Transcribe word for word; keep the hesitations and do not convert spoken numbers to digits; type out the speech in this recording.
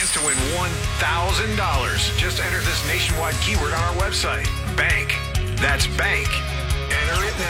chance to win one thousand dollars. Just enter this nationwide keyword on our website. Bank. That's bank. Enter it now.